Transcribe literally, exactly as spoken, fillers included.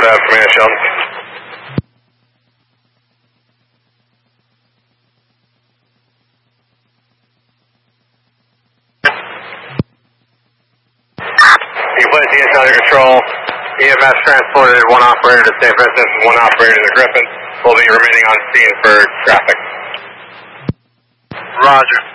Florida, Commander Sheldon. You place the inside under control. E M S transported one operator to San Francisco, one operator to the Griffin. Will be remaining on scene for traffic. Roger.